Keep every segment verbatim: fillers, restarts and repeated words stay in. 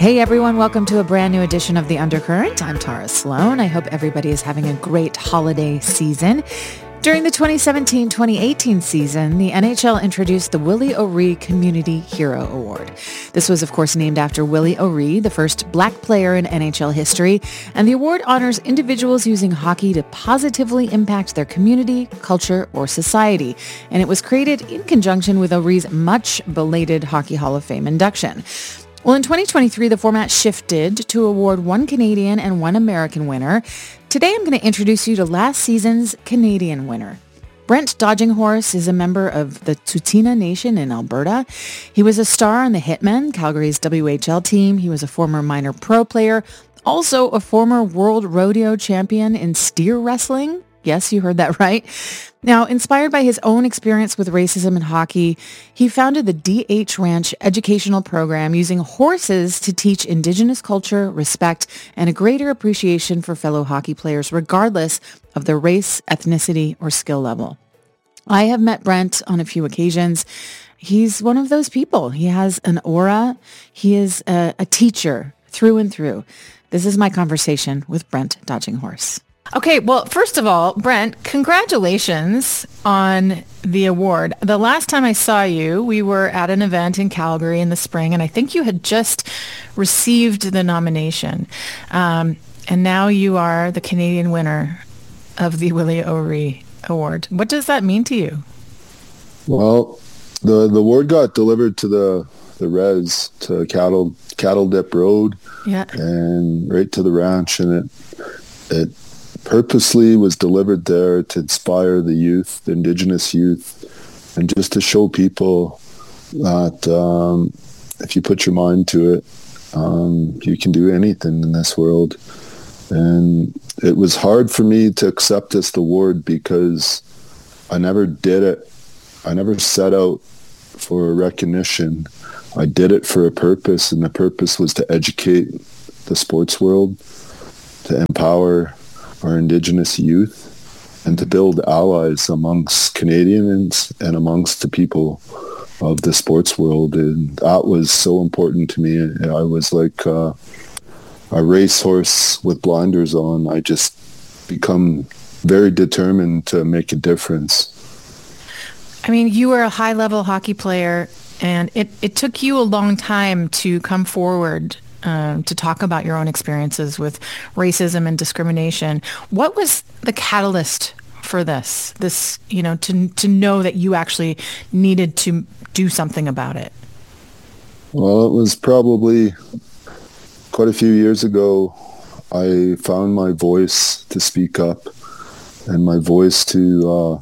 Hey everyone, welcome to a brand new edition of The Undercurrent. I'm Tara Sloan. I hope everybody is having a great holiday season. During the twenty seventeen twenty eighteen season, the N H L introduced the Willie O'Ree Community Hero Award. This was, of course, named after Willie O'Ree, the first black player in N H L history, and the award honors individuals using hockey to positively impact their community, culture, or society. And it was created in conjunction with O'Ree's much belated Hockey Hall of Fame induction. Well, in twenty twenty-three, the format shifted to award one Canadian and one American winner. Today, I'm going to introduce you to last season's Canadian winner. Brent Dodging Horse is a member of the Tsuut'ina Nation in Alberta. He was a star on the Hitmen, Calgary's W H L team. He was a former minor pro player, also a former world rodeo champion in steer wrestling. Yes, you heard that right. Now, inspired by his own experience with racism in hockey, he founded the D H Ranch educational program using horses to teach Indigenous culture, respect, and a greater appreciation for fellow hockey players, regardless of their race, ethnicity, or skill level. I have met Brent on a few occasions. He's one of those people. He has an aura. He is a, a teacher through and through. This is my conversation with Brent Dodging Horse. Okay, well, first of all, Brent, congratulations on the award. The last time I saw you, we were at an event in Calgary in the spring, and I think you had just received the nomination. Um, and now you are the Canadian winner of the Willie O'Ree Award. What does that mean to you? Well, the, the award got delivered to the, the res, to Cattle Cattle Dip Road, yeah, and right to the ranch, and it it purposely was delivered there to inspire the youth, the Indigenous youth, and just to show people that um, if you put your mind to it, um, you can do anything in this world. And it was hard for me to accept this award because I never did it. I never set out for recognition. I did it for a purpose, and the purpose was to educate the sports world, to empower our Indigenous youth, and to build allies amongst Canadians and amongst the people of the sports world. And that was so important to me. I was like uh, a racehorse with blinders on. I just become very determined to make a difference. I mean, you were a high-level hockey player, and it, it took you a long time to come forward Um, to talk about your own experiences with racism and discrimination. What was the catalyst for this? This, you know, to to know that you actually needed to do something about it? Well, it was probably quite a few years ago. I found my voice to speak up, and my voice to uh,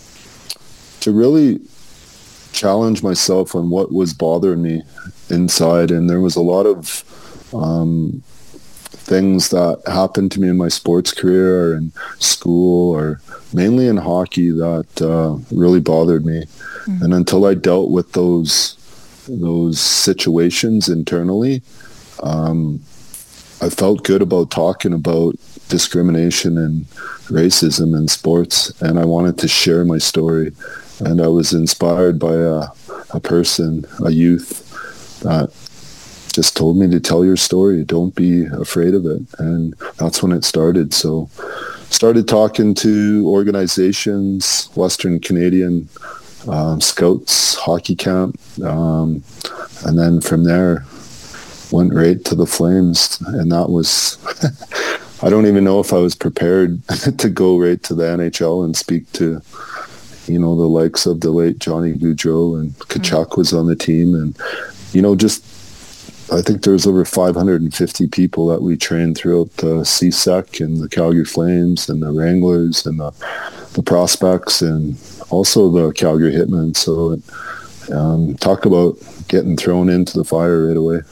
to really challenge myself on what was bothering me inside. And there was a lot of Um, things that happened to me in my sports career or in school, or mainly in hockey, that uh, really bothered me. Mm-hmm. And until I dealt with those those situations internally, um, I felt good about talking about discrimination and racism in sports, and I wanted to share my story. And I was inspired by a, a person, a youth, that just told me to tell your story. Don't be afraid of it. And that's when it started. So started talking to organizations, Western Canadian um, Scouts Hockey Camp. Um, and then from there, went right to the Flames. And that was, I don't even know if I was prepared to go right to the N H L and speak to, you know, the likes of the late Johnny Gaudreau, and Tkachuk was on the team. And, you know, just, I think there's over five hundred fifty people that we trained throughout the C S E C and the Calgary Flames and the Wranglers and the, the Prospects, and also the Calgary Hitmen. So it, um, talk about getting thrown into the fire right away.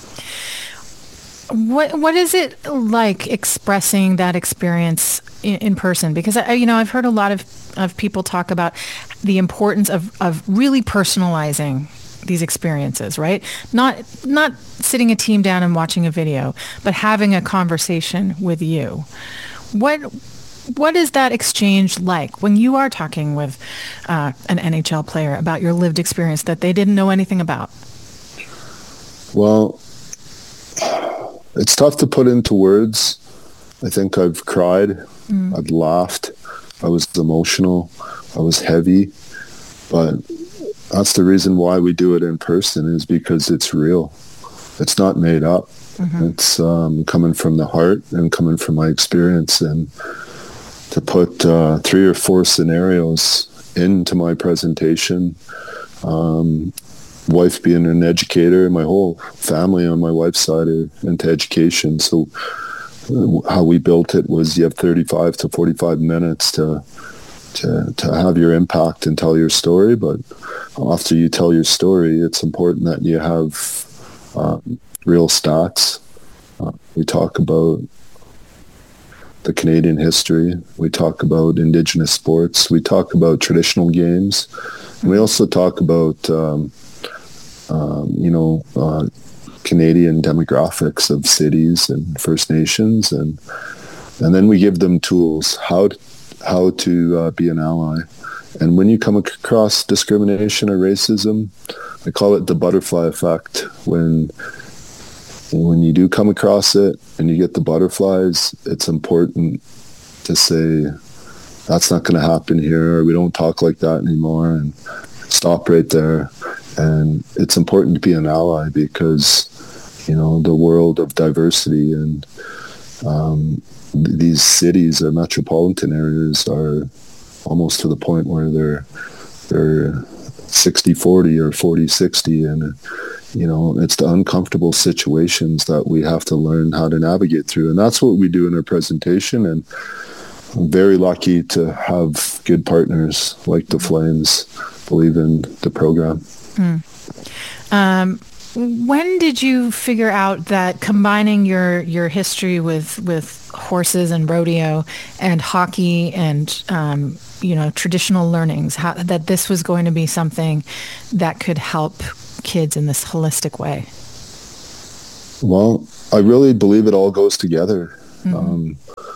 What What is it like expressing that experience in, in person? Because, I, you know, I've heard a lot of, of people talk about the importance of, of really personalizing these experiences, right? Not not sitting a team down and watching a video, but having a conversation with you. What what is that exchange like when you are talking with uh, an N H L player about your lived experience that they didn't know anything about? Well, it's tough to put into words. I think I've cried, mm. I've laughed, I was emotional, I was heavy, but that's the reason why we do it in person, is because it's real. It's not made up. Mm-hmm. It's um, coming from the heart and coming from my experience. And to put uh, three or four scenarios into my presentation, um, wife being an educator, my whole family on my wife's side are into education. So how we built it was you have thirty-five to forty-five minutes to to to have your impact and tell your story. But after you tell your story, it's important that you have uh, real stats. Uh, we talk about the Canadian history. We talk about Indigenous sports. We talk about traditional games. And we also talk about, um, um, you know, uh, Canadian demographics of cities and First Nations. And and then we give them tools, how to, how to uh, be an ally. And when you come across discrimination or racism, I call it the butterfly effect. When when you do come across it and you get the butterflies, it's important to say, that's not going to happen here, or we don't talk like that anymore, and stop right there. And it's important to be an ally because, you know, the world of diversity and um, th- these cities or metropolitan areas are almost to the point where they're they're sixty forty or forty sixty, and you know, it's the uncomfortable situations that we have to learn how to navigate through. And that's what we do in our presentation. And I'm very lucky to have good partners like the Flames believe in the program. Mm. Um, when did you figure out that combining your, your history with, with horses and rodeo and hockey and, um, you know, traditional learnings, how, that this was going to be something that could help kids in this holistic way? Well, I really believe it all goes together. Mm-hmm. Um,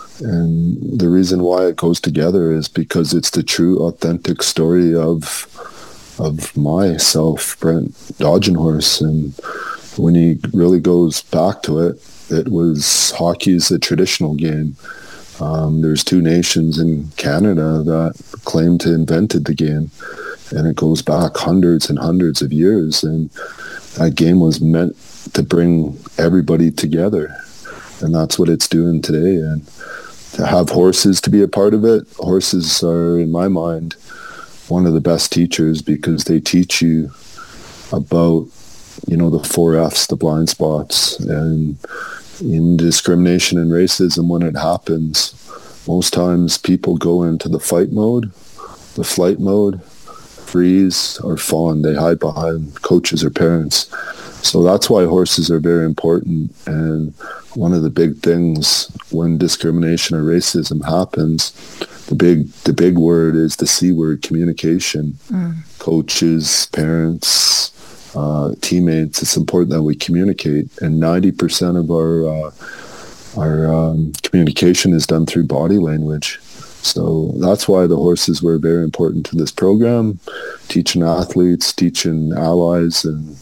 and the reason why it goes together is because it's the true, authentic story of of myself, Brent Dodgenhorse. And when he really goes back to it, it was hockey's a traditional game. Um, there's two nations in Canada that claim to invented the game, and it goes back hundreds and hundreds of years. And that game was meant to bring everybody together, and that's what it's doing today. And to have horses to be a part of it, horses are, in my mind, one of the best teachers because they teach you about, you know, the four F's, the blind spots. And in discrimination and racism, when it happens, most times people go into the fight mode, the flight mode, freeze, or fawn. They hide behind coaches or parents. So that's why horses are very important. And one of the big things when discrimination or racism happens, the big the big word is the C word, communication. Mm. Coaches, parents, uh, teammates, it's important that we communicate. And ninety percent of our uh, our um, communication is done through body language. So that's why the horses were very important to this program, teaching athletes, teaching allies, and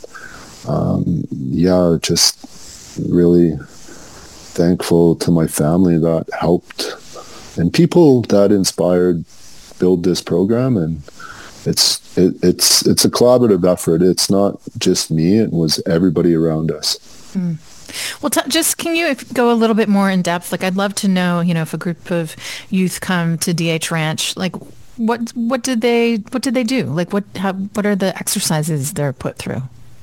um, yeah, just really thankful to my family that helped and people that inspired build this program. And it's it, it's it's a collaborative effort. It's not just me; it was everybody around us. Mm. Well, t- just can you go a little bit more in depth? Like, I'd love to know, you know, if a group of youth come to D H Ranch, like, what what did they what did they do? Like, what how, what are the exercises they're put through?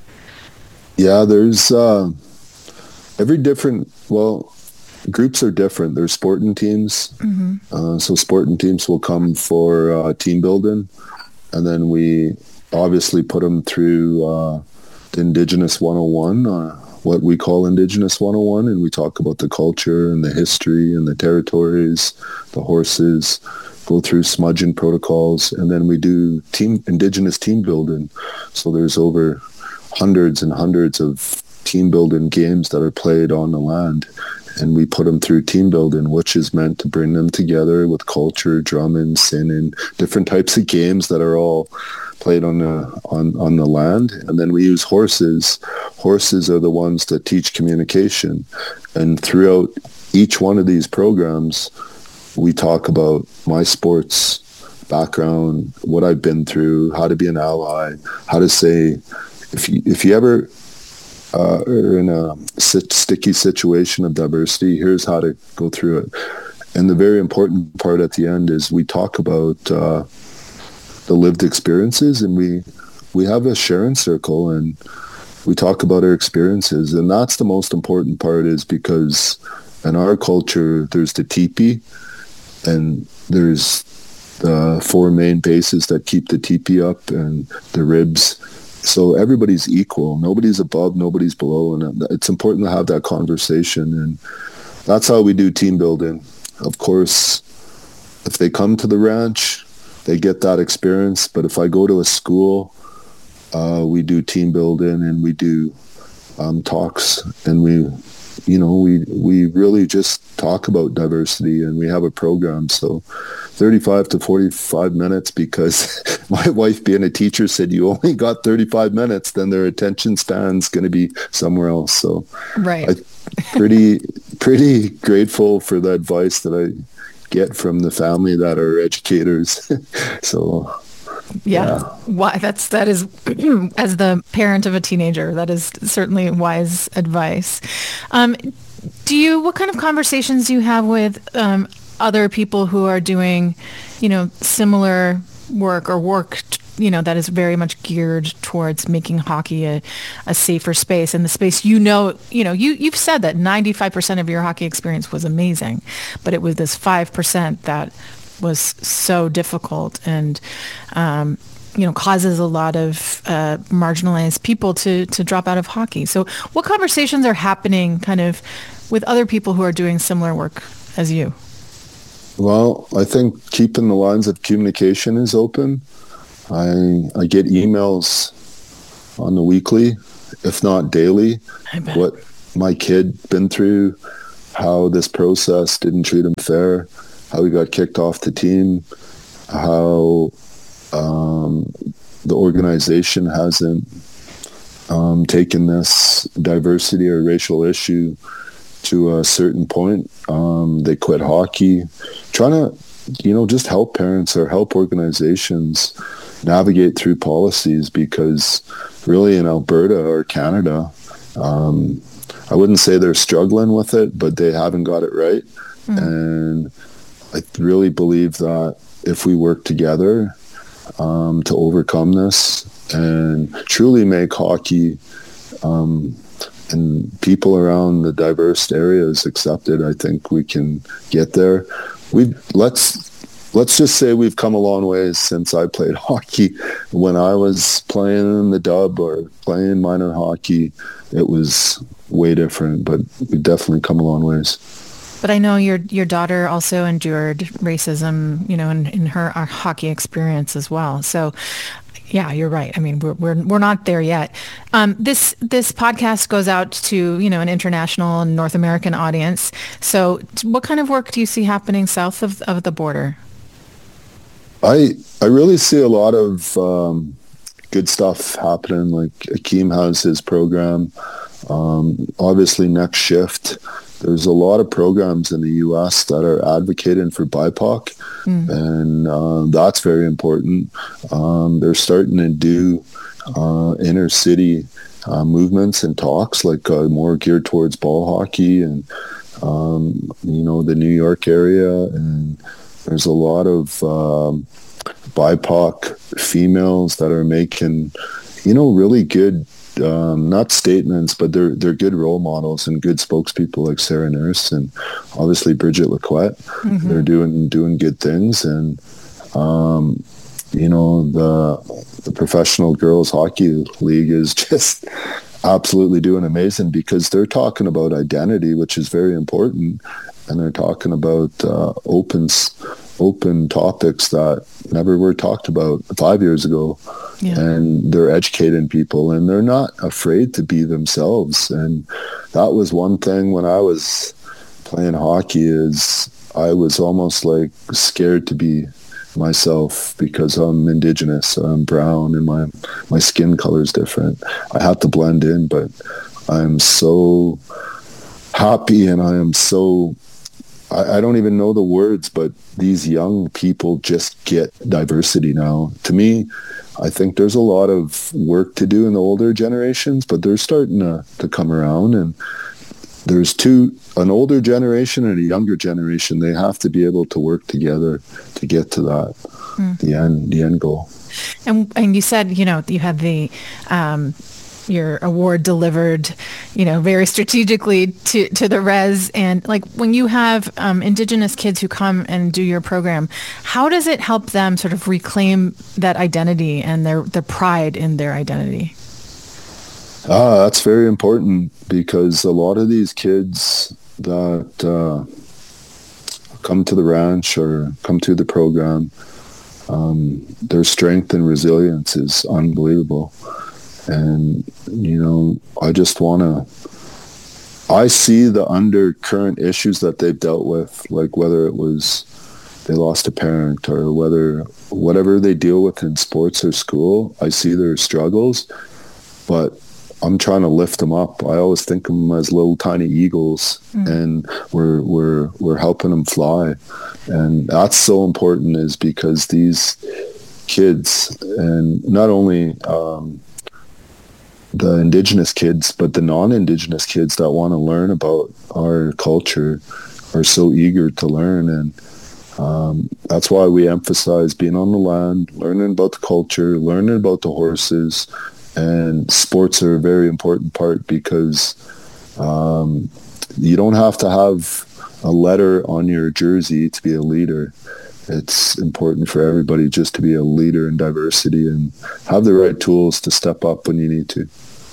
Yeah, there's uh, every different. Well, groups are different. There's sporting teams, mm-hmm. uh, so sporting teams will come for uh, team building, and then we obviously put them through uh, the Indigenous one oh one. Uh, what we call Indigenous one oh one, and we talk about the culture and the history and the territories, the horses, go through smudging protocols, and then we do team Indigenous team building. So there's over hundreds and hundreds of team building games that are played on the land, and we put them through team building, which is meant to bring them together with culture, drumming, singing, different types of games that are all played on the on, on the land. And then we use horses. Horses are the ones that teach communication. And throughout each one of these programs, we talk about my sports background, what I've been through, how to be an ally, how to say, if you, if you ever uh, are in a sit, sticky situation of diversity, here's how to go through it. And the very important part at the end is we talk about uh, the lived experiences, and we we have a sharing circle, and we talk about our experiences. And that's the most important part, is because in our culture, there's the teepee, and there's the four main bases that keep the teepee up, and the ribs. So everybody's equal. Nobody's above, nobody's below. And it's important to have that conversation. And that's how we do team building. Of course, if they come to the ranch, they get that experience. But if I go to a school, uh, we do team building, and we do um, talks, and we, you know, we we really just talk about diversity, and we have a program. So thirty-five to forty-five minutes, because my wife, being a teacher, said you only got thirty-five minutes, then their attention span's going to be somewhere else. So right. I'm pretty, pretty grateful for the advice that I get from the family that are educators. So yeah, yeah. Why that's that is as the parent of a teenager, that is certainly wise advice. Um, do you what kind of conversations do you have with um, other people who are doing, you know, similar work or work, you know, that is very much geared towards making hockey a, a safer space, and the space, you know, you know, you, you've said that ninety-five percent of your hockey experience was amazing, but it was this five percent that was so difficult and, um, you know, causes a lot of uh, marginalized people to, to drop out of hockey. So what conversations are happening kind of with other people who are doing similar work as you? Well, I think keeping the lines of communication is open. I I get emails on the weekly, if not daily, what my kid been through, how this process didn't treat him fair, how he got kicked off the team, how um, the organization hasn't um, taken this diversity or racial issue to a certain point. Um, they quit hockey, trying to, you know, just help parents or help organizations navigate through policies, because really in Alberta or Canada, um, I wouldn't say they're struggling with it, but they haven't got it right. Mm. And I really believe that if we work together um, to overcome this and truly make hockey um, and people around the diverse areas accepted, I think we can get there. We let's let's just say we've come a long way since I played hockey. When I was playing in the dub or playing minor hockey, it was way different, but we've definitely come a long ways. But I know your your daughter also endured racism, you know, in, in her hockey experience as well. So, yeah, you're right. I mean, we're we're we're not there yet. Um, this this podcast goes out to, you know, an international and North American audience. So, what kind of work do you see happening south of of the border? I I really see a lot of um, good stuff happening. Like Akeem has his program. Um, obviously, Next Shift. There's a lot of programs in the U S that are advocating for B I P O C, mm. and uh, that's very important. Um, they're starting to do uh, inner city uh, movements and talks, like uh, more geared towards ball hockey and, um, you know, the New York area. And there's a lot of um, B I P O C females that are making, you know, really good Um, not statements, but they're they're good role models and good spokespeople, like Sarah Nurse and obviously Bridget Lacquette. Mm-hmm. They're doing doing good things, and um, you know the the Professional Girls Hockey League is just absolutely doing amazing, because they're talking about identity, which is very important, and they're talking about uh, open open topics that never were talked about five years ago. Yeah. And they're educating people, and they're not afraid to be themselves. And that was one thing when I was playing hockey is I was almost like scared to be myself because I'm Indigenous, I'm brown, and my my skin color is different. I have to blend in, but I'm so happy, and I am so I, I don't even know the words, but these young people just get diversity now. To me, I think there's a lot of work to do in the older generations, but they're starting to, to come around, and there's two, an older generation and a younger generation. They have to be able to work together to get to that, mm. the end, the end goal. And and you said, you know, you had the, um, your award delivered, you know, very strategically to, to the res. And like when you have um, Indigenous kids who come and do your program, how does it help them sort of reclaim that identity and their, their pride in their identity? Ah, that's very important, because a lot of these kids that uh, come to the ranch or come to the program, um, their strength and resilience is unbelievable. And, you know, I just want to, I see the undercurrent issues that they've dealt with, like whether it was they lost a parent or whether, whatever they deal with in sports or school, I see their struggles, but I'm trying to lift them up. I always think of them as little tiny eagles, mm. and we're, we're, we're helping them fly. And that's so important, is because these kids, and not only, um, the Indigenous kids, but the non-Indigenous kids that want to learn about our culture are so eager to learn. And um, that's why we emphasize being on the land, learning about the culture, learning about the horses, and sports are a very important part, because um, you don't have to have a letter on your jersey to be a leader. It's important for everybody just to be a leader in diversity and have the right tools to step up when you need to.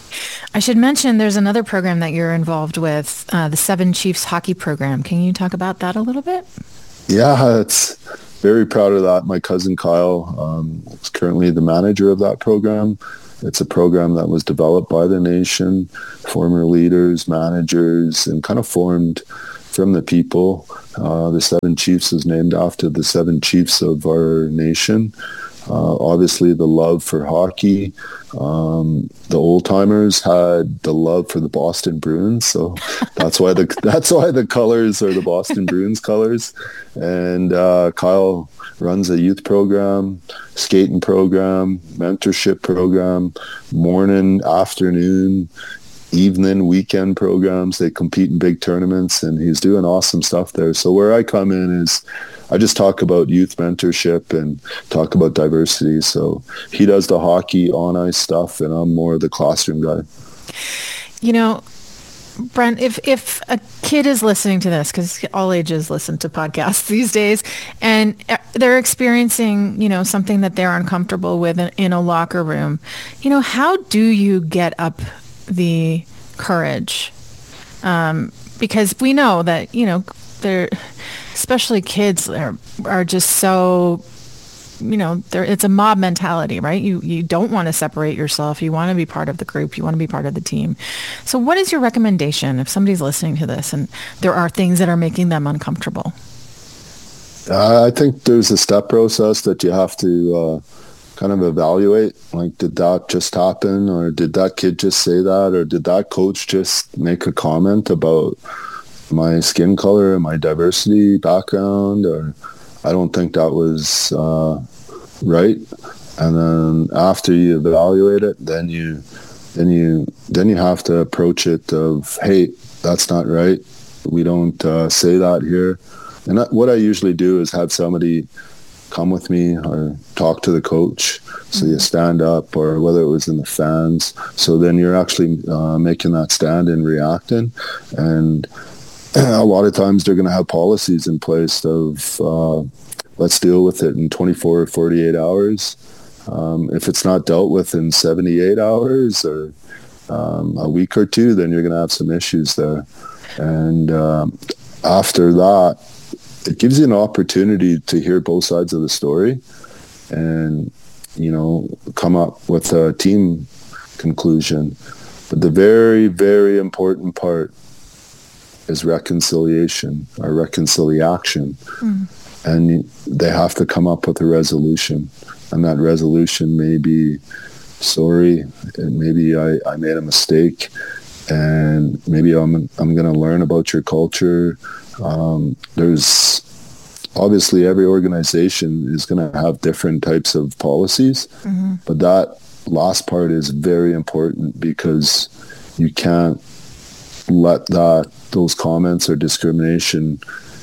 I should mention there's another program that you're involved with, uh, the Seven Chiefs hockey program. Can you talk about that a little bit? Yeah, it's very proud of that. My cousin Kyle um, is currently the manager of that program. It's a program that was developed by the nation, former leaders, managers, and kind of formed from the people. Uh, the Seven Chiefs is named after the seven chiefs of our nation. Uh, obviously, the love for hockey. Um, the old timers had the love for the Boston Bruins, so that's why the that's why the colors are the Boston Bruins colors. And uh, Kyle runs a youth program, skating program, mentorship program, morning, afternoon, evening, weekend programs. They compete in big tournaments, and he's doing awesome stuff there. So where I come in is I just talk about youth mentorship and talk about diversity. So he does the hockey on ice stuff, and I'm more the classroom guy. You know, Brent, if if a kid is listening to this, because all ages listen to podcasts these days, and they're experiencing, you know, something that they're uncomfortable with in, in a locker room, you know, how do you get up the courage? Um, because we know that, you know, they're, especially kids are, are just so, you know, it's a mob mentality, right? You you don't want to separate yourself. You want to be part of the group. You want to be part of the team. So what is your recommendation if somebody's listening to this and there are things that are making them uncomfortable? Uh, I think there's a step process that you have to uh, kind of evaluate. Like, did that just happen? Or did that kid just say that? Or did that coach just make a comment about my skin color and my diversity background? Or I don't think that was uh, right. And then after you evaluate it, then you then you then you have to approach it of, hey, that's not right. We don't uh, say that here. And that, what I usually do is have somebody come with me or talk to the coach. So you stand up, or whether it was in the fans. So then you're actually uh, making that stand and reacting. And a lot of times they're going to have policies in place of uh, let's deal with it in twenty-four or forty-eight hours. Um, if it's not dealt with in seventy-eight hours or um, a week or two, then you're going to have some issues there. And um, after that, it gives you an opportunity to hear both sides of the story and, you know, come up with a team conclusion. But the very, very important part is reconciliation or reconciliation. Mm. And they have to come up with a resolution. And that resolution may be, sorry, and maybe I, I made a mistake, and maybe I'm I'm going to learn about your culture. Um, there's obviously every organization is going to have different types of policies, mm-hmm. but that last part is very important because you can't let that those comments or discrimination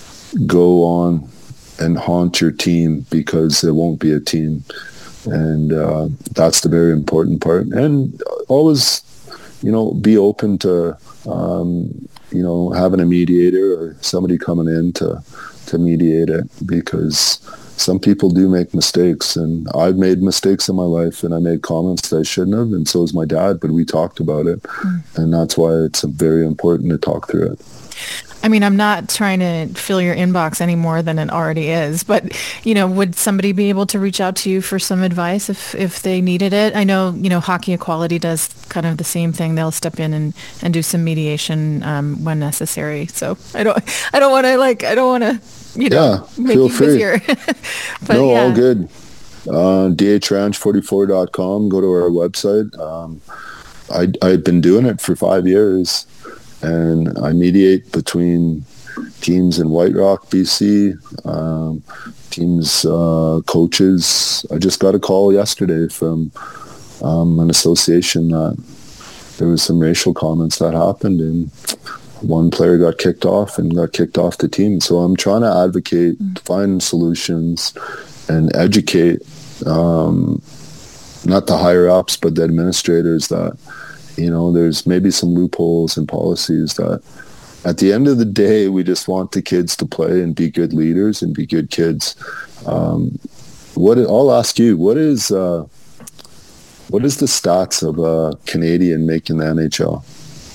go on and haunt your team, because it won't be a team. And uh, that's the very important part. And always, you know, be open to, um, you know, having a mediator or somebody coming in to, to mediate it, because some people do make mistakes. And I've made mistakes in my life, and I made comments that I shouldn't have, and so has my dad, but we talked about it. Mm. And that's why it's very important to talk through it. I mean, I'm not trying to fill your inbox any more than it already is, but, you know, would somebody be able to reach out to you for some advice if, if they needed it? I know, you know, Hockey Equality does kind of the same thing. They'll step in and, and do some mediation um, when necessary. So I don't, I don't want to like, I don't want to, you know, yeah, make feel you free. busier. But, no, yeah. all good. Uh, D H ranch forty-four dot com. Go to our website. Um, I, I've been doing it for five years. And I mediate between teams in White Rock, B C, um, teams, uh, coaches. I just got a call yesterday from um, an association that there was some racial comments that happened, and one player got kicked off and got kicked off the team. So I'm trying to advocate, find solutions, and educate um, not the higher ups, but the administrators that, you know, there's maybe some loopholes and policies that at the end of the day, we just want the kids to play and be good leaders and be good kids. Um, what I'll ask you, what is uh, what is the stats of a Canadian making the N H L?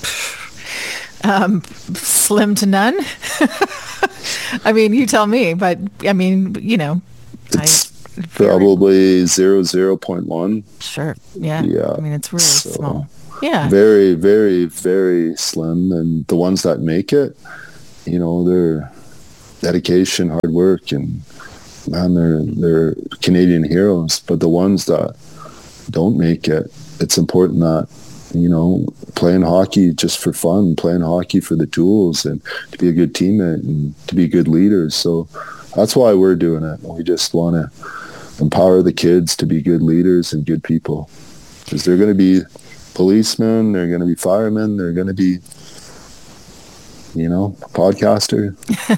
Um, slim to none. I mean, you tell me, but I mean, you know, it's I, probably zero zero point one. Sure. Yeah. Yeah. I mean, it's really so. small. Yeah. Very, very, very slim. And the ones that make it, you know, they're dedication, hard work, and man, they're they're Canadian heroes. But the ones that don't make it, it's important that, you know, playing hockey just for fun, playing hockey for the tools, and to be a good teammate and to be good leaders. So that's why we're doing it. We just want to empower the kids to be good leaders and good people, because they're going to be policemen, they're going to be firemen, they're going to be, you know, a podcaster.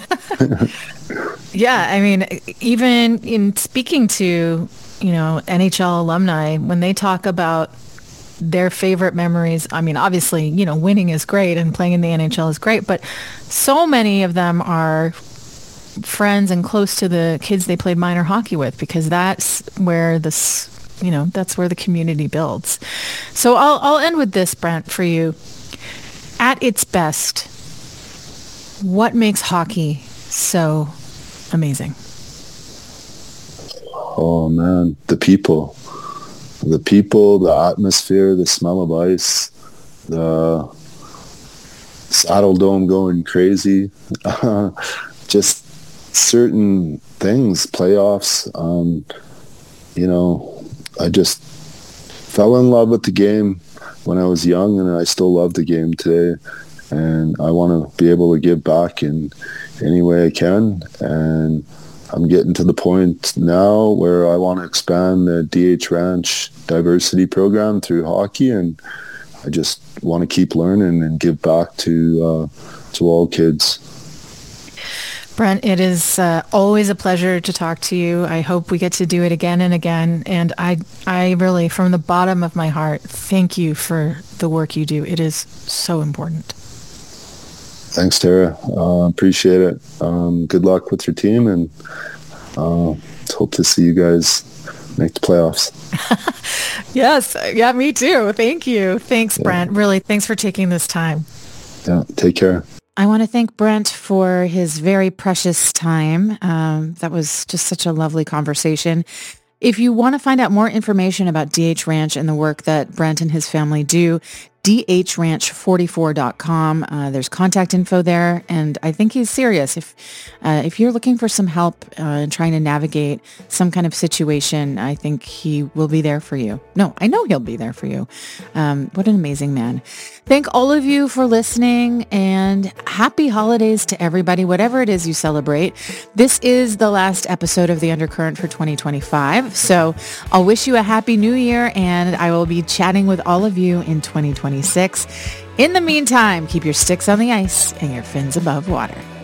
Yeah, I mean, even in speaking to, you know, N H L alumni, when they talk about their favorite memories, I mean, obviously, you know, winning is great and playing in the N H L is great, but so many of them are friends and close to the kids they played minor hockey with, because that's where this, you know, that's where the community builds. So I'll I'll end with this, Brent, for you. At its best, what makes hockey so amazing? Oh man, the people. The people, the atmosphere, the smell of ice, the Saddle Dome going crazy. Uh, just certain things, playoffs. Um, you know, I just fell in love with the game when I was young, and I still love the game today. And I want to be able to give back in any way I can. And I'm getting to the point now where I want to expand the D H Ranch diversity program through hockey, and I just want to keep learning and give back to uh, to all kids. Brent, it is uh, always a pleasure to talk to you. I hope we get to do it again and again. And I, I really, from the bottom of my heart, thank you for the work you do. It is so important. Thanks, Tara. Uh, appreciate it. Um, good luck with your team, and uh, hope to see you guys make the playoffs. Yes. Yeah, me too. Thank you. Thanks, yeah. Brent. Really, thanks for taking this time. Yeah, take care. I want to thank Brent for his very precious time. Um, that was just such a lovely conversation. If you want to find out more information about D H Ranch and the work that Brent and his family do, d h ranch forty-four dot com. Uh, there's contact info there, and I think he's serious. If uh, if you're looking for some help uh, and trying to navigate some kind of situation, I think he will be there for you. No, I know he'll be there for you. Um, what an amazing man. Thank all of you for listening, and happy holidays to everybody, whatever it is you celebrate. This is the last episode of The Undercurrent for twenty twenty-five, so I'll wish you a happy new year, and I will be chatting with all of you in twenty twenty-six. In the meantime, keep your sticks on the ice and your fins above water.